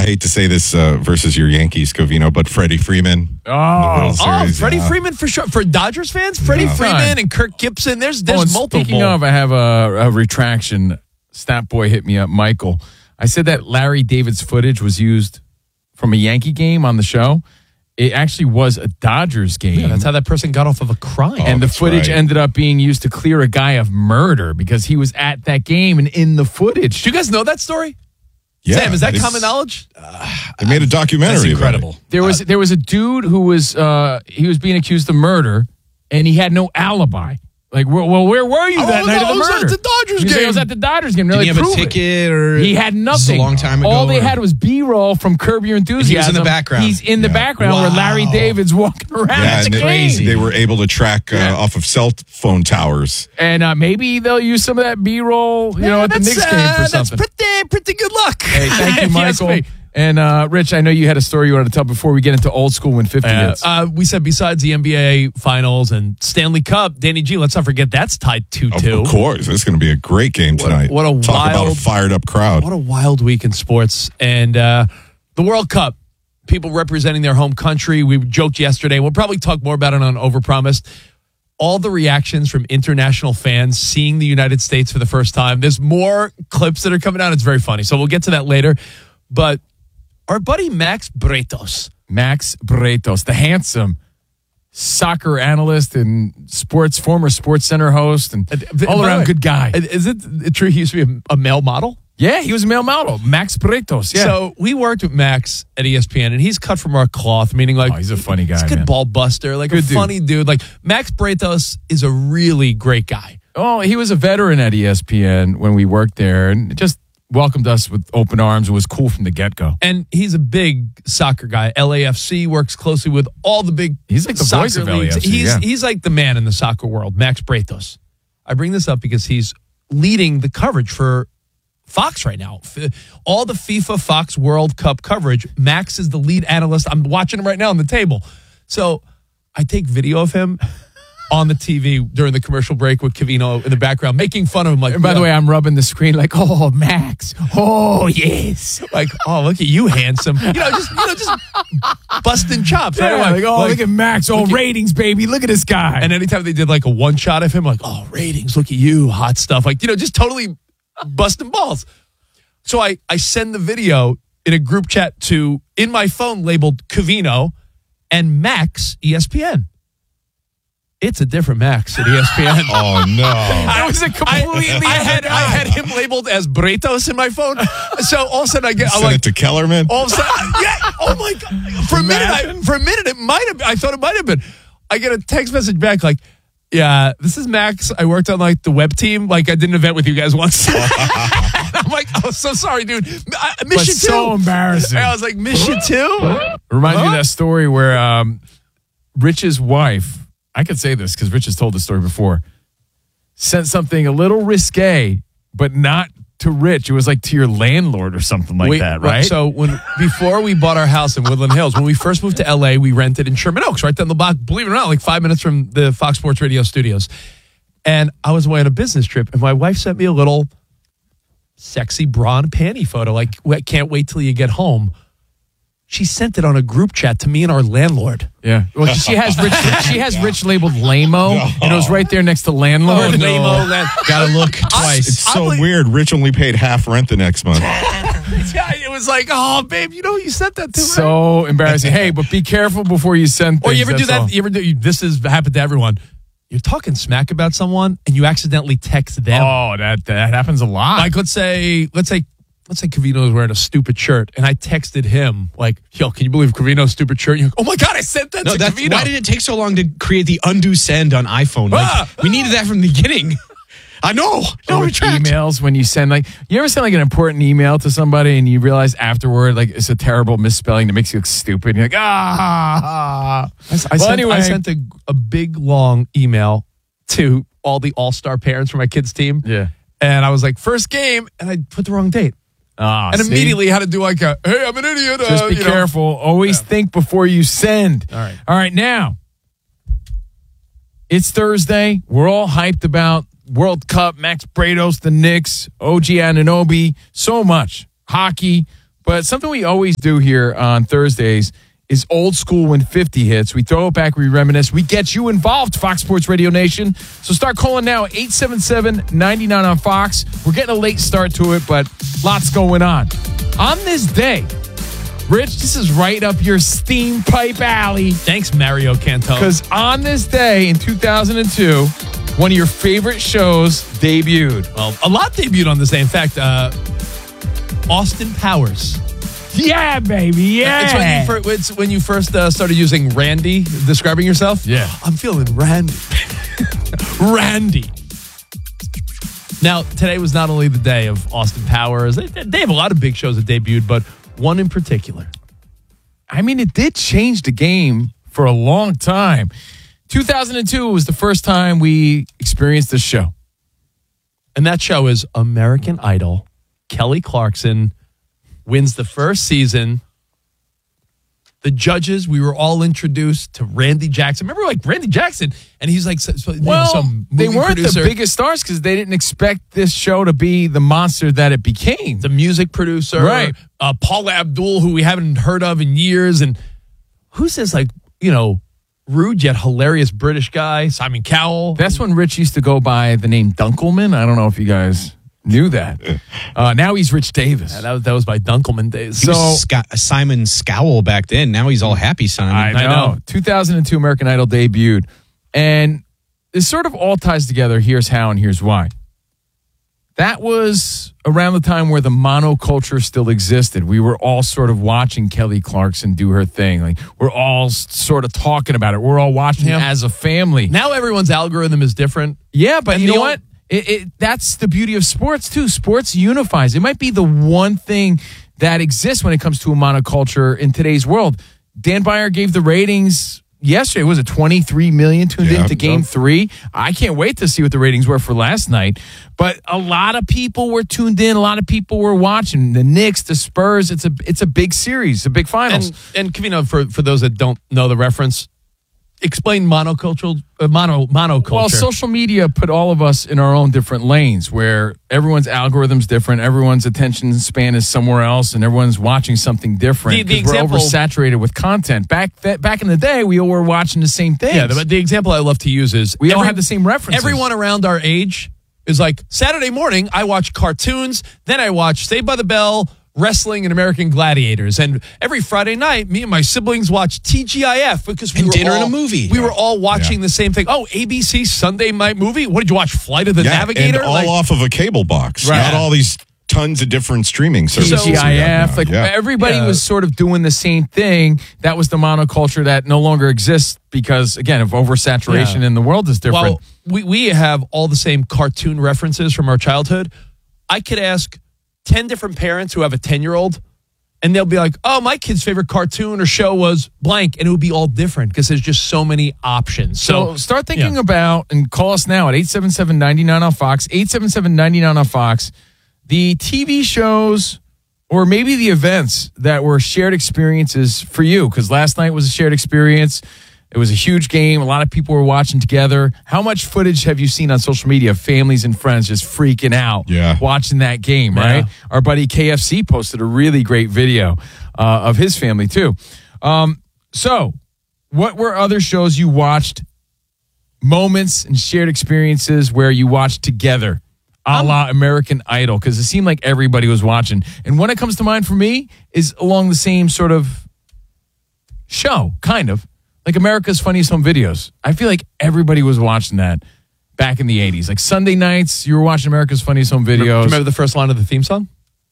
hate to say this versus your Yankees, Covino, but Freddie Freeman. Freddie Freeman for sure. For Dodgers fans, Freddie Freeman and Kirk Gibson. There's multiple. Speaking of, I have a retraction. Stat boy hit me up, Michael. I said that Larry David's footage was used from a Yankee game on the show. It actually was a Dodgers game. Yeah, that's how that person got off of a crime. And the footage ended up being used to clear a guy of murder because he was at that game and in the footage. Do you guys know that story? Yeah, Sam, is that common knowledge? They made a documentary. That's incredible. About it. There was a dude who was he was being accused of murder, and he had no alibi. Like, well, where were you that night of the murder? I was at the Dodgers game. I was at the Dodgers game. Did he have a ticket or? He had nothing. This is a long time ago. All they had was B-roll from Curb Your Enthusiasm. He was in the background. He's in the background where Larry David's walking around. Yeah, It's and crazy. they were able to track off of cell phone towers. And maybe they'll use some of that B-roll, at the Knicks game for something. That's pretty good luck. Hey, thank you, Michael. Yes, and Rich, I know you had a story you wanted to tell before we get into old school when 50 hits. We said besides the NBA Finals and Stanley Cup, Danny G, let's not forget that's tied 2-2. Of course. It's going to be a great game tonight. What a Talk about a fired up crowd. What a wild week in sports. And the World Cup, people representing their home country. We joked yesterday. We'll probably talk more about it on Overpromised. All the reactions from international fans seeing the United States for the first time. There's more clips that are coming out. It's very funny. So we'll get to that later. But our buddy Max Bretos, the handsome soccer analyst and former Sports Center host and all-around good guy. Is it true he used to be a male model? Yeah, he was a male model. Max Bretos, yeah. So we worked with Max at ESPN, and he's cut from our cloth, meaning he's a funny guy, he's a good ball buster, like good a funny dude. Like Max Bretos is a really great guy. Oh, he was a veteran at ESPN when we worked there, and just welcomed us with open arms. It was cool from the get-go. And he's a big soccer guy. LAFC works closely with all the big He's like the voice of LAFC. He's like the man in the soccer world, Max Bretos. I bring this up because he's leading the coverage for Fox right now. All the FIFA Fox World Cup coverage, Max is the lead analyst. I'm watching him right now on the table. So I take video of him on the TV during the commercial break with Covino in the background, making fun of him. Like, and by the way, I'm rubbing the screen like, oh, Max. Oh, yes. Like, oh, look at you, handsome. Just busting chops. Yeah, right? look at Max. Oh, ratings, baby. Look at this guy. And anytime they did like a one shot of him, like, oh, ratings. Look at you, hot stuff. Like, just totally busting balls. So I send the video in a group chat in my phone labeled Covino and Max ESPN. It's a different Max at ESPN. Oh, no. It was a completely I had him labeled as Bretos in my phone. So all of a sudden I get... Send it to Kellerman? All of a sudden... Yeah. Oh, my God. For a minute, it might have... I thought it might have been. I get a text message back like, yeah, this is Max. I worked on like the web team. Like I did an event with you guys once. I'm like, oh, so sorry, dude. Miss you too. So embarrassing. I was like, miss you too? Reminds me of that story where Rich's wife... I could say this because Rich has told the story before. Sent something a little risque, but not to Rich. It was like to your landlord or something like that, right? So before we bought our house in Woodland Hills, when we first moved to LA, we rented in Sherman Oaks, right down the block. Believe it or not, like 5 minutes from the Fox Sports Radio studios. And I was away on a business trip, and my wife sent me a little sexy bra and panty photo. Like, can't wait till you get home. She sent it on a group chat to me and our landlord. Yeah. Well, she has Rich labeled lame-o, and it was right there next to landlord. Oh, lame-o. Gotta look twice. It's so weird. Rich only paid half rent the next month. Yeah, it was like, oh, babe, you sent that to me. So embarrassing. Hey, but be careful before you send things. Or you ever do that? This has happened to everyone. You're talking smack about someone, and you accidentally text them. Oh, that happens a lot. Like, let's say Covino was wearing a stupid shirt, and I texted him, like, yo, can you believe Covino's stupid shirt? And you're like, oh, my God, I sent that to Covino. Why did it take so long to create the undo send on iPhone? Like, we needed that from the beginning. I know. No, with emails, when you send, like, you ever send, like, an important email to somebody, and you realize afterward, like, it's a terrible misspelling that makes you look stupid, and you're like, I sent a big, long email to all the all-star parents for my kids' team. Yeah. And I was like, first game, and I put the wrong date. And immediately had to do like hey, I'm an idiot. Just be careful. Always think before you send. All right, now. It's Thursday. We're all hyped about World Cup, Max Bretos, the Knicks, OG Anunoby, so much. Hockey, But something we always do here on Thursdays is old school when 50 hits. We throw it back, we reminisce, we get you involved, Fox Sports Radio Nation. So start calling now, 877-99 on Fox. We're getting a late start to it, but lots going on. On this day, Rich, this is right up your steam pipe alley. Thanks, Mario Canto. Because on this day in 2002, one of your favorite shows debuted. Well, a lot debuted on this day. In fact, Austin Powers. Yeah, baby, yeah. It's when you first started using Randy, describing yourself. Yeah. I'm feeling Randy. Randy. Now, today was not only the day of Austin Powers. They have a lot of big shows that debuted, but one in particular. I mean, it did change the game for a long time. 2002 was the first time we experienced this show. And that show is American Idol. Kelly Clarkson wins the first season. The judges, we were all introduced to Randy Jackson. Remember, like, Randy Jackson? And he's like, some they movie weren't producer. the biggest stars because they didn't expect this show to be the monster that it became. The music producer. Right. Paula Abdul, who we haven't heard of in years. And who's this, like, rude yet hilarious British guy? Simon Cowell. That's when Rich used to go by the name Dunkelman. I don't know if you guys knew that. Now he's Rich Davis. Yeah, that was my Dunkelman days. He was Simon Scowell back then. Now he's all happy Simon. I know. 2002 American Idol debuted. And this sort of all ties together. Here's how and here's why. That was around the time where the monoculture still existed. We were all sort of watching Kelly Clarkson do her thing. Like, we're all sort of talking about it. We're all watching it as a family. Now everyone's algorithm is different. Yeah, but And you know what? That's the beauty of sports, too. Sports unifies. It might be the one thing that exists when it comes to a monoculture in today's world. Dan Beyer gave the ratings yesterday. Was it 23 million tuned in to Game 3? I can't wait to see what the ratings were for last night. But a lot of people were tuned in. A lot of people were watching. The Knicks, the Spurs. It's a big series, a big finals. And Kavino, for those that don't know the reference, explain monoculture. Well, social media put all of us in our own different lanes where everyone's algorithm's different, everyone's attention span is somewhere else, and everyone's watching something different. The we're example, oversaturated with content. Back in the day, we all were watching the same things. Yeah, the example I love to use is we all have the same references. Everyone around our age is like, Saturday morning, I watch cartoons, then I watch Saved by the Bell, wrestling, and American Gladiators. And every Friday night, me and my siblings watch TGIF because we were dinner all, and a movie. We were all watching the same thing. Oh, ABC Sunday night movie? What did you watch? Flight of the Navigator? And all off of a cable box. Right. Not all these tons of different streaming services. TGIF. Everybody was sort of doing the same thing. That was the monoculture that no longer exists because, again, of oversaturation in the world is different. Well, we have all the same cartoon references from our childhood. I could ask 10 different parents who have a 10-year-old, and they'll be like, oh, my kid's favorite cartoon or show was blank, and it would be all different because there's just so many options. So start thinking about, and call us now at 877-99 on Fox, 877-99 on Fox, the TV shows or maybe the events that were shared experiences for you, because last night was a shared experience. It was a huge game. A lot of people were watching together. How much footage have you seen on social media of families and friends just freaking out watching that game, right? Our buddy KFC posted a really great video of his family, too. So what were other shows you watched, moments and shared experiences where you watched together, a la American Idol? Because it seemed like everybody was watching. And one that comes to mind for me is along the same sort of show, kind of. Like America's Funniest Home Videos. I feel like everybody was watching that back in the 80s. Like Sunday nights, you were watching America's Funniest Home Videos. Do you remember the first line of the theme song?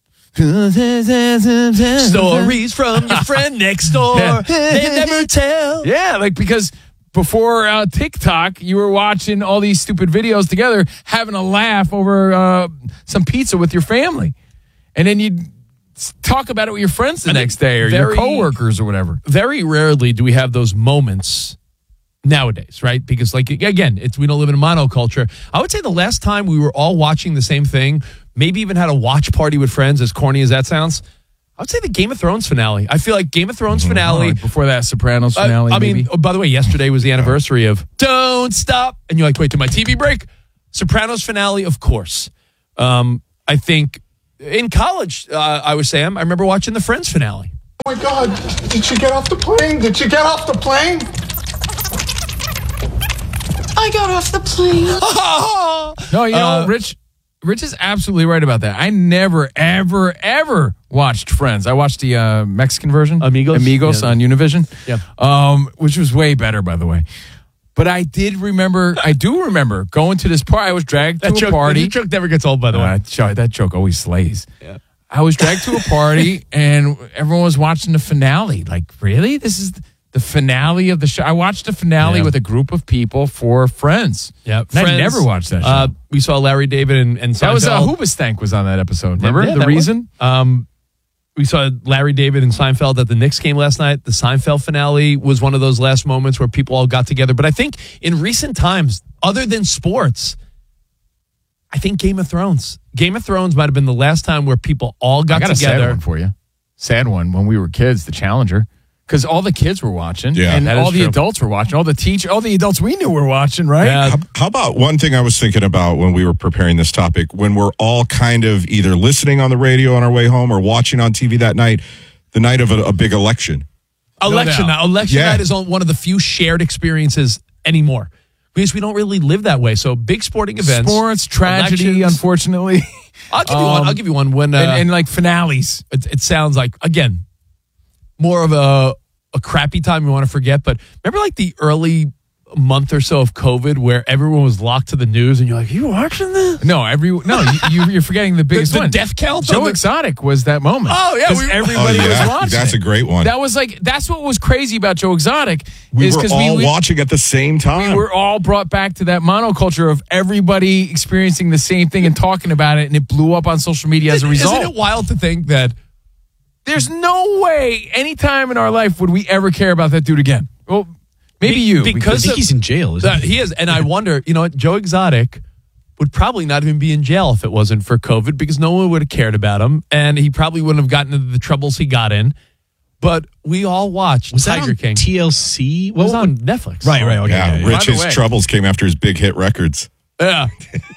Stories from your friend next door. They never tell. Yeah, like because before TikTok, you were watching all these stupid videos together, having a laugh over some pizza with your family. And then you'd talk about it with your friends the next day or your coworkers or whatever. Very rarely do we have those moments nowadays, right? Because, like, again, we don't live in a monoculture. I would say the last time we were all watching the same thing, maybe even had a watch party with friends, as corny as that sounds, I would say the Game of Thrones finale. I feel like Game of Thrones finale. Before that, Sopranos finale. I mean, by the way, yesterday was the anniversary of Don't Stop. And you're like, wait, did my TV break? Sopranos finale, of course. I think In college, I was Sam. I remember watching the Friends finale. Oh my God, did she get off the plane? Did she get off the plane? I got off the plane. No, you know, Rich is absolutely right about that. I never, ever, ever watched Friends. I watched the Mexican version, Amigos Yeah. on Univision, which was way better, by the way. But I do remember going to this party. I was dragged to a party. That joke never gets old, by the way. That joke always slays. Yeah. I was dragged to a party, and everyone was watching the finale. Like, really? This is the finale of the show? I watched the finale with a group of people for Friends. Yeah, And I never watched that show. We saw Larry David and Seinfeld. That was Hoobastank was on that episode. Remember Yeah, the that reason? We saw Larry David and Seinfeld at the Knicks game last night. The Seinfeld finale was one of those last moments where people all got together. But I think in recent times, other than sports, I think Game of Thrones. Game of Thrones might have been the last time where people all got I got together. a sad one for you. Sad one when we were kids, the Challenger. Because all the kids were watching, Yeah. and That all is the true. adults were watching, all the adults we knew were watching, right? Yeah. How about one thing I was thinking about when we were preparing this topic, when we're all kind of either listening on the radio on our way home or watching on TV that night, the night of a big election. Election doubt. night. Election Yeah. night is one of the few shared experiences anymore. Because we don't really live that way. So big sporting events. Sports, tragedy, elections. unfortunately. I'll give you one. I'll give you one. When and like finales. it sounds like, again, more of a crappy time you want to forget. But remember like the early month or so of COVID where everyone was locked to the news and you're like, you watching this? No, you're forgetting the biggest The one. death count? Joe Exotic was that moment. Oh, yeah, 'Cause everybody was watching. That's a it. great one. That was like, that's what was crazy about Joe Exotic. We is were 'cause all watching at the same time. We were all brought back to that monoculture of everybody experiencing the same thing and talking about it, and it blew up on social media as a result. Isn't it wild to think that There's no way any time in our life would we ever care about that dude again. Well, maybe you. because I think he's in jail, isn't he? he is, and I wonder, you know what, Joe Exotic would probably not even be in jail if it wasn't for COVID because no one would have cared about him, and he probably wouldn't have gotten into the troubles he got in. But we all watched Was that Tiger on King. TLC? It was on Netflix. Right. Okay. Yeah, yeah. Rich, By the his way- troubles came after his big hit records. Yeah.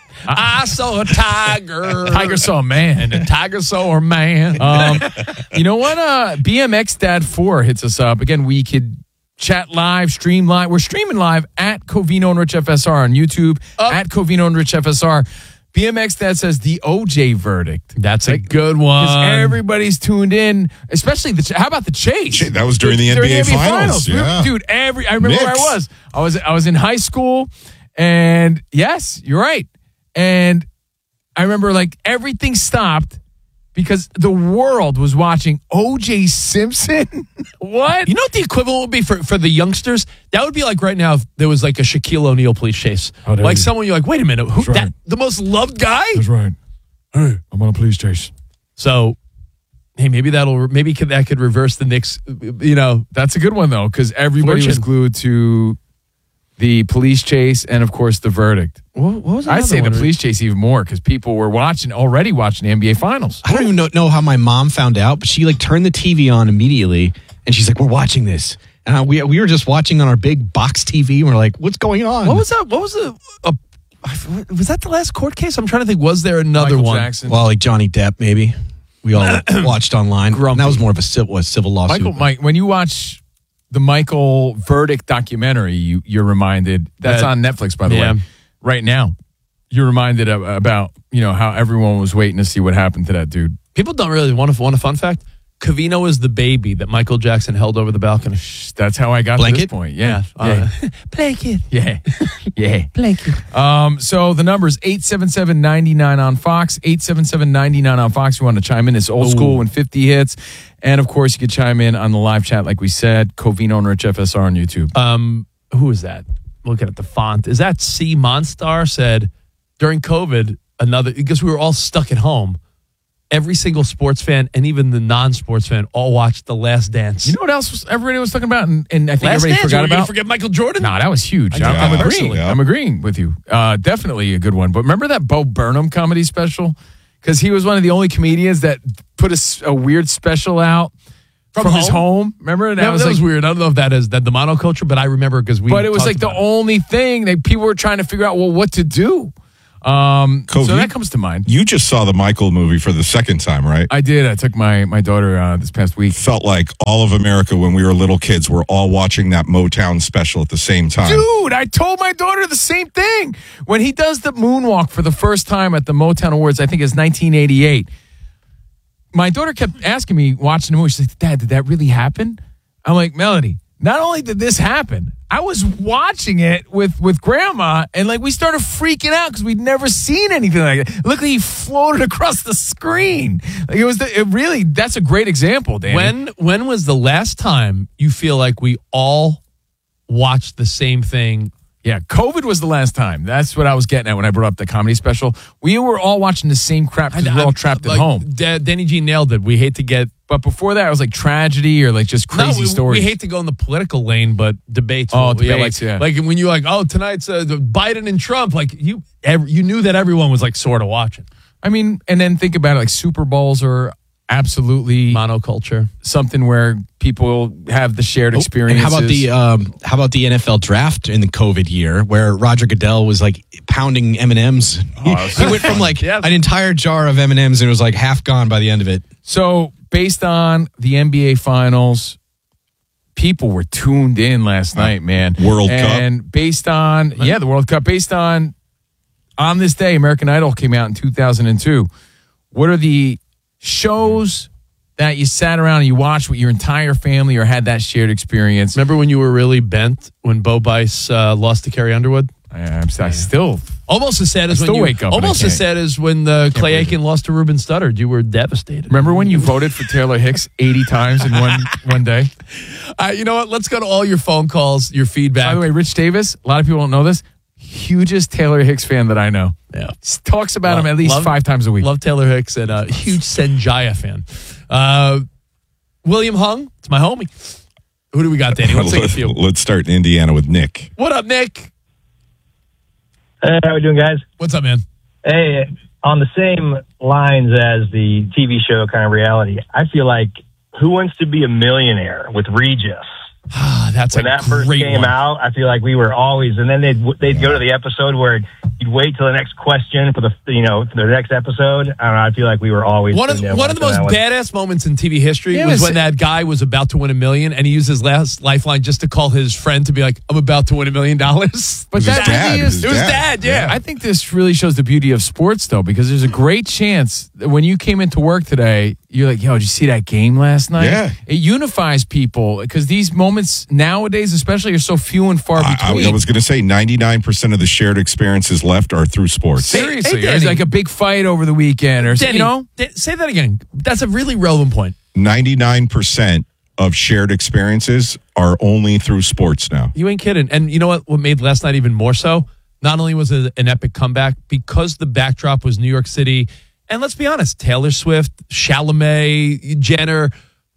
I saw a tiger. Tiger saw a man. And the tiger saw a man. You know what? BMX Dad 4 hits us up. Again, we could chat live, stream live. We're streaming live at Covino and Rich FSR on YouTube, at Covino and Rich FSR. BMX Dad says the OJ verdict. That's a good one. Because everybody's tuned in, especially how about the chase? That was during the NBA Finals. Yeah. Dude, I remember where I Knicks. was. I was in high school, and yes, you're right. And I remember like everything stopped because the world was watching O.J. Simpson. What? You know what the equivalent would be for the youngsters? That would be like right now if there was like a Shaquille O'Neal police chase. that'd Like be- someone you're like, wait a minute, who That's right. that the most loved guy? right. Hey, I'm on a police chase. So hey, maybe that could reverse the Knicks, you know. That's a good one though, because everybody was Fortune. glued to the police chase and of course the verdict. What was I'd say the another one? police chase even more because people were already watching the NBA Finals. I don't even know how my mom found out, but she like turned the TV on immediately, and she's like, "We're watching this." And we were just watching on our big box TV, and we're like, "What's going on?" What was that? What was was that the last court case? I'm trying to think. Was there another Michael one? Jackson. Well, like Johnny Depp, maybe. We all watched online. Grumpy. That was more of a civil lawsuit. Mike, when you watch the Michael Verdict documentary, you're reminded that's That- on Netflix, by the yeah. way, right now. You're reminded about how everyone was waiting to see what happened to that dude. People don't really want a fun fact. Covino is the baby that Michael Jackson held over the balcony. That's how I got to Blanket? this point. Yeah, yeah, Blanket. yeah, yeah. Blanket. So the number is 877-99 on Fox. 877-99 on Fox. You want to chime in? It's old school when 50 hits, and of course you could chime in on the live chat, like we said. Covino and Rich FSR on YouTube. Who is that? Looking at the font. Is that C Monstar said during COVID, because we were all stuck at home, every single sports fan and even the non-sports fan all watched The Last Dance. You know what else everybody was talking about, and I think Last everybody Dance? forgot Are we gonna about? forget Michael Jordan? No, that was huge. I I'm did agreeing. personally, yeah. I'm agreeing with you. Definitely a good one. But remember that Bo Burnham comedy special? Because he was one of the only comedians that put a weird special out from his home. Remember? That was weird. I don't know if that is the monoculture, but I remember because we. But it was talked like the about it. only thing that people were trying to figure out, well, what to do. Cove, So that comes to mind. You just saw the Michael movie for the second time, right? I did. I took my daughter this past week. Felt like all of America when we were little kids were all watching that Motown special at the same time. Dude, I told my daughter the same thing. When he does the moonwalk for the first time at the Motown Awards, I think it's 1988. My daughter kept asking me, watching the movie, she's like, Dad, did that really happen? I'm like, Melody, not only did this happen, I was watching it with Grandma, and like we started freaking out because we'd never seen anything like that. Look, he floated across the screen. Like that's a great example, Dan. When was the last time you feel like we all watched the same thing? Yeah, COVID was the last time. That's what I was getting at when I brought up the comedy special. We were all watching the same crap because we were all trapped at home. Danny G nailed it. We hate to get... But before that, it was like tragedy or like just crazy stories. We hate to go in the political lane, but debates. Debates, yeah. Like when you're like, oh, tonight's Biden and Trump, like you knew that everyone was like sort of watching. I mean, and then think about it, like Super Bowls are absolutely monoculture, something where people have the shared experiences. How about the NFL draft in the COVID year where Roger Goodell was like pounding M&Ms? He went from like an entire jar of M&Ms and it was like half gone by the end of it. So based on the NBA Finals, people were tuned in last night, man. World Cup. And based on, the World Cup, based on this day, American Idol came out in 2002. What are the shows that you sat around and you watched with your entire family or had that shared experience? Remember when you were really bent when Bo Bice lost to Carrie Underwood? I still almost as sad as when you wake up. Almost as sad as when Clay Aiken lost to Ruben Studdard. You were devastated. Remember when you voted for Taylor Hicks 80 times in one day? You know what? Let's go to all your phone calls, your feedback. By the way, Rich Davis, a lot of people don't know this, hugest Taylor Hicks fan that I know. Yeah. Talks about him at least 5 times a week. Love Taylor Hicks and a huge Senjaya fan. William Hung, it's my homie. Who do we got, Danny? Let's start in Indiana with Nick. What up, Nick? Hey, how we doing, guys? What's up, man? Hey, on the same lines as the TV show kind of reality, I feel like Who Wants to Be a Millionaire with Regis. That's when that first came out, I feel like we were always, and then they'd go to the episode where you'd wait till the next question for the next episode. I don't know. I feel like we were always one of the most badass moments in TV history was when that guy was about to win $1 million and he used his last lifeline just to call his friend to be like, "I'm about to win $1 million." But it was his dad. Yeah. I think this really shows the beauty of sports, though, because there's a great chance that when you came into work today, you're like, "Yo, did you see that game last night?" Yeah. It unifies people because these moments nowadays, especially, are so few and far between. I was going to say 99% of the shared experiences left are through sports. Seriously, Hey, there's Danny. like a big fight over the weekend, or Danny, say that again. That's a really relevant point. 99% of shared experiences are only through sports now. You ain't kidding. And you know what made last night even more so? Not only was it an epic comeback, because the backdrop was New York City, and let's be honest, Taylor Swift, Chalamet, Jenner,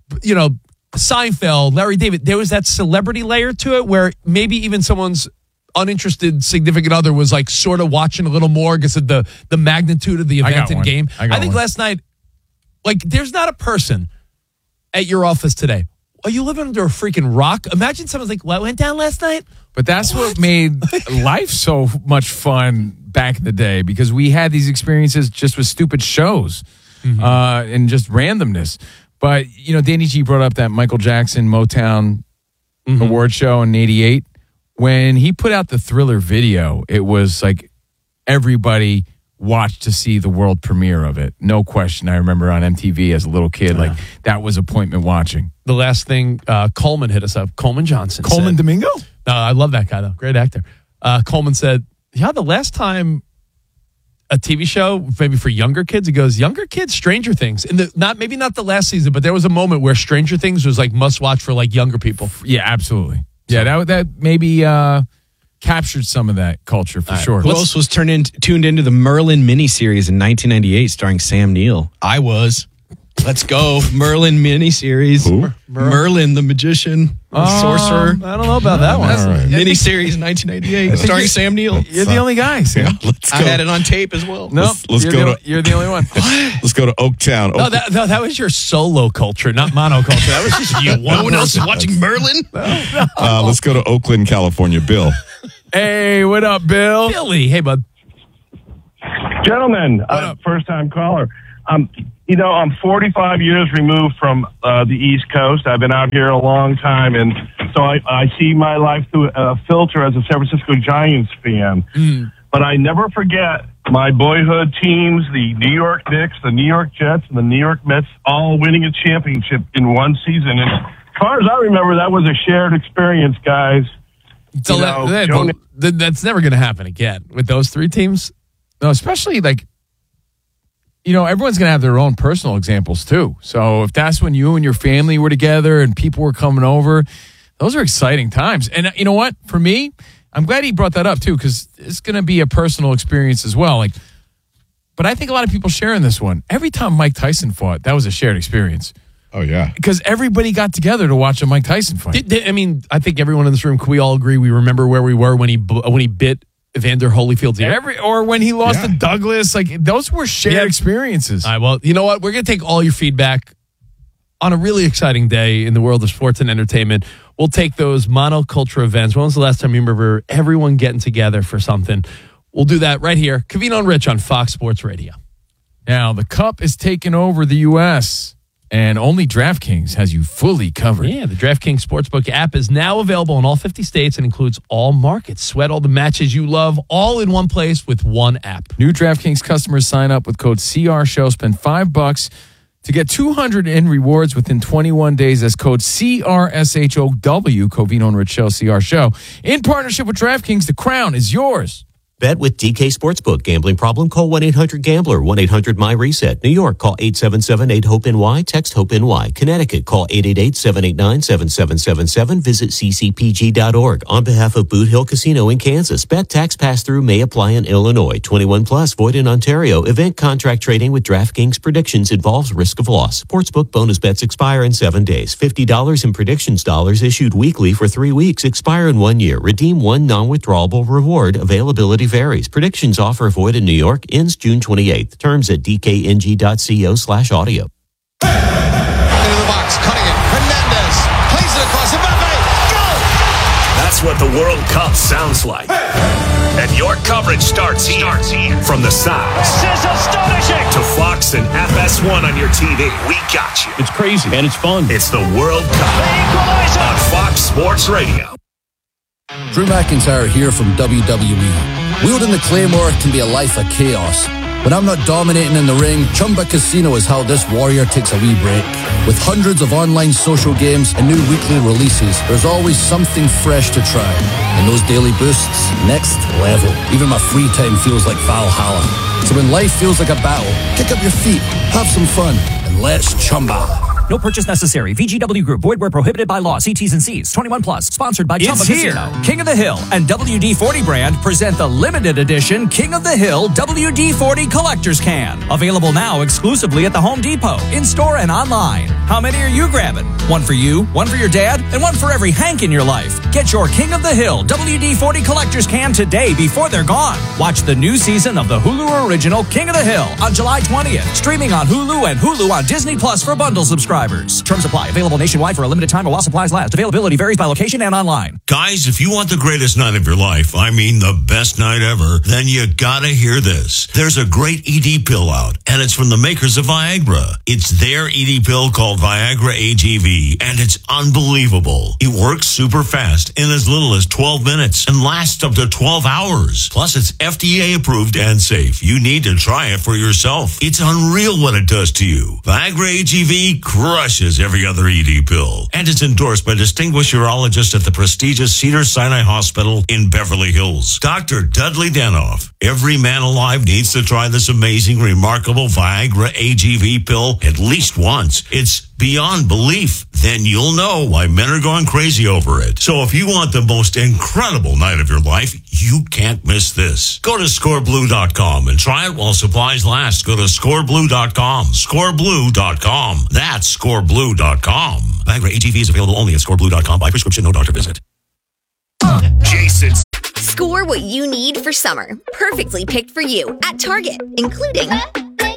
Seinfeld, Larry David, there was that celebrity layer to it where maybe even someone's uninterested significant other was like sort of watching a little more because of the magnitude of the event and game. I think last night, like, there's not a person at your office today. Are you living under a freaking rock? Imagine someone's like, "What went down last night?" But that's what made life so much fun back in the day, because we had these experiences just with stupid shows and just randomness. But, Danny G brought up that Michael Jackson Motown award show in '88. When he put out the Thriller video, it was like everybody watched to see the world premiere of it. No question. I remember on MTV as a little kid, like that was appointment watching. The last thing, Coleman hit us up. Coleman Johnson. Coleman Domingo? I love that guy, though. Great actor. Coleman said, the last time a TV show, maybe for younger kids, he goes, younger kids, Stranger Things. Maybe not the last season, but there was a moment where Stranger Things was like must watch for like younger people. Yeah, absolutely. Yeah, that maybe captured some of that culture for sure. Who else was tuned into the Merlin miniseries in 1998 starring Sam Neill? I was. Let's go. Merlin miniseries. Who? Merlin the magician, sorcerer. I don't know about that one. Right. Miniseries 1998 starring Sam Neill. You're the only guy, Sam. Yeah, let's go. I had it on tape as well. No, you're the only one. Let's go to Oaktown. No, that was your solo culture, not monoculture. That was just you. No one else is watching Merlin? Let's go to Oakland, California. Bill. Hey, what up, Bill? Billy. Hey, bud. Gentlemen, first-time caller. I'm 45 years removed from the East Coast. I've been out here a long time, and so I see my life through a filter as a San Francisco Giants fan. But I never forget my boyhood teams, the New York Knicks, the New York Jets, and the New York Mets, all winning a championship in one season. And as far as I remember, that was a shared experience, guys. So that's never going to happen again with those three teams. No, especially everyone's going to have their own personal examples too. So if that's when you and your family were together and people were coming over, those are exciting times. And you know what? For me, I'm glad he brought that up too, because it's going to be a personal experience as well. But I think a lot of people share in this one. Every time Mike Tyson fought, that was a shared experience. Oh, yeah. Because everybody got together to watch a Mike Tyson fight. I think everyone in this room, can we all agree we remember where we were when he bit Evander Holyfield's ear? Or when he lost to Douglas. Those were shared experiences. All right, well, you know what? We're going to take all your feedback on a really exciting day in the world of sports and entertainment. We'll take those monoculture events. When was the last time you remember everyone getting together for something? We'll do that right here. Covino and Rich on Fox Sports Radio. Now, the Cup is taking over the U.S., and only DraftKings has you fully covered. Yeah, the DraftKings Sportsbook app is now available in all 50 states and includes all markets. Sweat all the matches you love all in one place with one app. New DraftKings customers sign up with code CRSHOW. Spend $5 to get $200 in rewards within 21 days as code CRSHOW, Covino and Rich Show, CR Show. In partnership with DraftKings, the crown is yours. Bet with DK Sportsbook. Gambling problem? Call 1-800-GAMBLER. 1-800-MY-RESET. New York, call 877-8-HOPE-NY. Text HOPE-NY. Connecticut, call 888-789-7777. Visit ccpg.org. On behalf of Boot Hill Casino in Kansas, bet tax pass-through may apply in Illinois. 21 plus, void in Ontario. Event contract trading with DraftKings predictions involves risk of loss. Sportsbook bonus bets expire in 7 days. $50 in predictions dollars issued weekly for 3 weeks. Expire in 1 year. Redeem one non-withdrawable reward. Availability varies. Predictions offer void in New York. Ends June 28th. Terms at dkng.co/audio. Into the box, cutting it. Hernandez plays it across Mbappe. Go! That's what the World Cup sounds like. And your coverage starts here. From the sides. This is astonishing. To Fox and FS1 on your TV. We got you. It's crazy and it's fun. It's the World Cup on Fox Sports Radio. Drew McIntyre here from WWE. Wielding the Claymore can be a life of chaos. When I'm not dominating in the ring, Chumba Casino is how this warrior takes a wee break. With hundreds of online social games and new weekly releases, there's always something fresh to try. And those daily boosts, next level. Even my free time feels like Valhalla. So when life feels like a battle, kick up your feet, have some fun, and let's Chumba. No purchase necessary. VGW Group. Void where prohibited by law. See T's and C's. 21 plus. Sponsored by Chumba Casino. King of the Hill and WD-40 brand present the limited edition King of the Hill WD-40 Collector's Can. Available now exclusively at the Home Depot, in-store and online. How many are you grabbing? One for you, one for your dad, and one for every Hank in your life. Get your King of the Hill WD-40 Collector's Can today before they're gone. Watch the new season of the Hulu original King of the Hill on July 20th. Streaming on Hulu and Hulu on Disney Plus for bundle subscribers. Terms apply. Available nationwide for a limited time or while supplies last. Availability varies by location and online. Guys, if you want the greatest night of your life, I mean the best night ever, then you gotta hear this. There's a great ED pill out, and it's from the makers of Viagra. It's their ED pill called Viagra AGV, and it's unbelievable. It works super fast in as little as 12 minutes and lasts up to 12 hours. Plus, it's FDA approved and safe. You need to try it for yourself. It's unreal what it does to you. Viagra AGV crushes every other ED pill. And it's endorsed by distinguished urologists at the prestigious Cedars-Sinai Hospital in Beverly Hills. Dr. Dudley Danoff. Every man alive needs to try this amazing, remarkable Viagra AGV pill at least once. It's beyond belief. Then you'll know why men are going crazy over it. So if you want the most incredible night of your life, you can't miss this. Go to scoreblue.com and try it while supplies last. Go to scoreblue.com. Scoreblue.com. That's scoreblue.com. Viagra AGV is available only at scoreblue.com by prescription, no doctor visit. Jason. Score what you need for summer. Perfectly picked for you at Target, including Up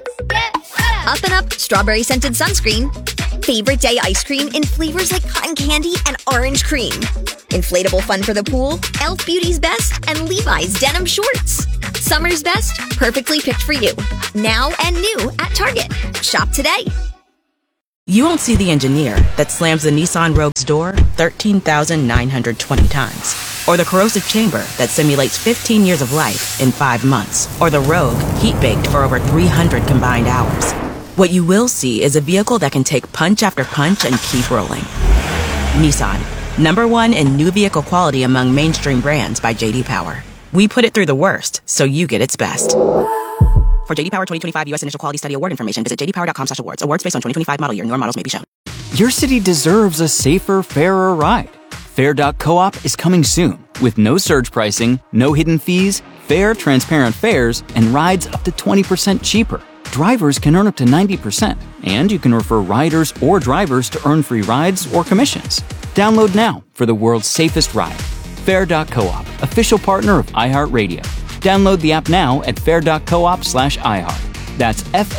and Up strawberry scented sunscreen, favorite day ice cream in flavors like cotton candy and orange cream, inflatable fun for the pool, Elf Beauty's Best, and Levi's denim shorts. Summer's best, perfectly picked for you. Now and new at Target. Shop today. You won't see the engineer that slams the Nissan Rogue's door 13,920 times. Or the corrosive chamber that simulates 15 years of life in 5 months. Or the Rogue heat-baked for over 300 combined hours. What you will see is a vehicle that can take punch after punch and keep rolling. Nissan, #1 in new vehicle quality among mainstream brands by J.D. Power. We put it through the worst, so you get its best. For J.D. Power 2025 U.S. Initial Quality Study Award information, visit jdpower.com/awards. Awards based on 2025 model year. Newer models may be shown. Your city deserves a safer, fairer ride. Fair.coop is coming soon with no surge pricing, no hidden fees, fair, transparent fares, and rides up to 20% cheaper. Drivers can earn up to 90%, and you can refer riders or drivers to earn free rides or commissions. Download now for the world's safest ride. Fair.coop, official partner of iHeartRadio. Download the app now at fair.coop/iHeart. That's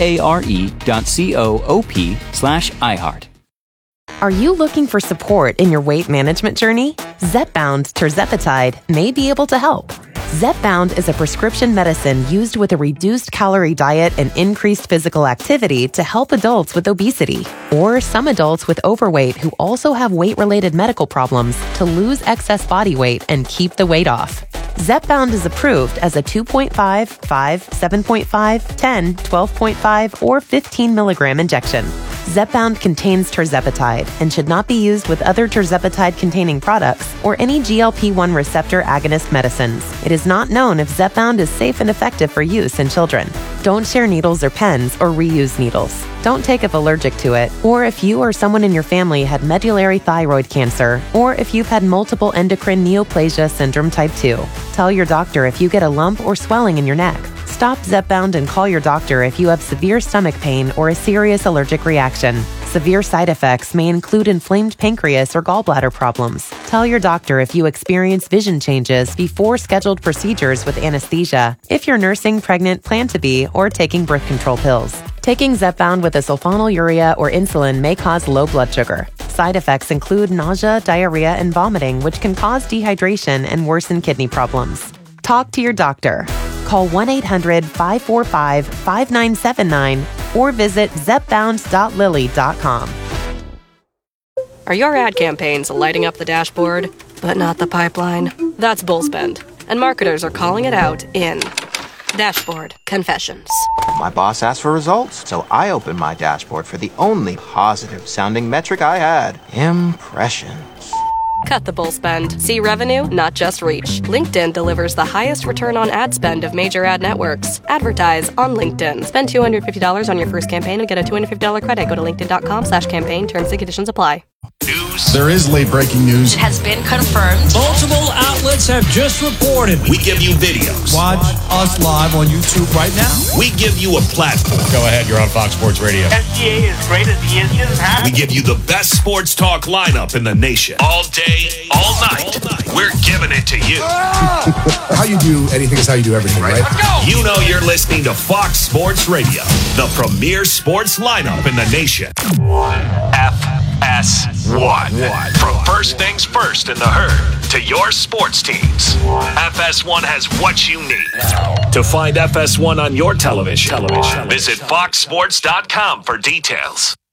FARE.coop/iHeart. Are you looking for support in your weight management journey? Zepbound tirzepatide may be able to help. Zepbound is a prescription medicine used with a reduced calorie diet and increased physical activity to help adults with obesity or some adults with overweight who also have weight-related medical problems to lose excess body weight and keep the weight off. Zepbound is approved as a 2.5, 5, 7.5, 10, 12.5, or 15 milligram injection. Zepbound contains tirzepatide and should not be used with other tirzepatide-containing products or any GLP-1 receptor agonist medicines. It is not known if Zepbound is safe and effective for use in children. Don't share needles or pens or reuse needles. Don't take if allergic to it, or if you or someone in your family had medullary thyroid cancer, or if you've had multiple endocrine neoplasia syndrome type 2. Tell your doctor if you get a lump or swelling in your neck. Stop Zepbound and call your doctor if you have severe stomach pain or a serious allergic reaction. Severe side effects may include inflamed pancreas or gallbladder problems. Tell your doctor if you experience vision changes before scheduled procedures with anesthesia, if you're nursing, pregnant, plan to be, or taking birth control pills. Taking Zepbound with a sulfonylurea or insulin may cause low blood sugar. Side effects include nausea, diarrhea, and vomiting, which can cause dehydration and worsen kidney problems. Talk to your doctor. Call 1-800-545-5979 or visit zepbound.lilly.com. Are your ad campaigns lighting up the dashboard, but not the pipeline? That's bullspend, and marketers are calling it out in Dashboard Confessions. My boss asked for results, so I opened my dashboard for the only positive-sounding metric I had: impressions. Cut the bull spend. See revenue, not just reach. LinkedIn delivers the highest return on ad spend of major ad networks. Advertise on LinkedIn. Spend $250 on your first campaign and get a $250 credit. Go to linkedin.com/campaign. Terms and conditions apply. There is late-breaking news. It has been confirmed. Multiple outlets have just reported. We give you videos. Watch us live on YouTube right now. We give you a platform. Go ahead, you're on Fox Sports Radio. SGA is great as he is. We give you the best sports talk lineup in the nation. All day, all night. We're giving it to you. How you do anything is how you do everything, right? Let's go. You know you're listening to Fox Sports Radio, the premier sports lineup in the nation. FS1. From first things first in the herd to your sports teams, FS1 has what you need. To find FS1 on your television, visit foxsports.com for details.